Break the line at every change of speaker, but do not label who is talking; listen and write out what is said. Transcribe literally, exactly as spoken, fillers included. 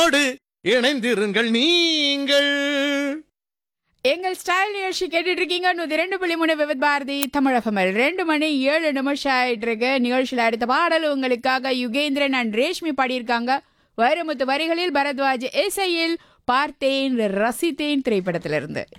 இணைந்திருங்கள் நீங்கள்.
எங்கள் ஸ்டைல் நிகழ்ச்சி கேட்டுட்டு இருக்கீங்க. நூத்தி ரெண்டு புள்ளி மூணு விவித் பாரதி தமிழகமல் ரெண்டு மணி ஏழு நிமிஷம் ஆயிட்டு இருக்கு. நிகழ்ச்சியில் அடுத்த பாடல் உங்களுக்காக யுகேந்திரன் அண்ட் ரேஷ்மி பாடியிருக்காங்க. வைரமுத்து வரிகளில் பரத்வாஜ் இசையில் பார்த்தேன் ரசித்தேன் திரைப்படத்திலிருந்து.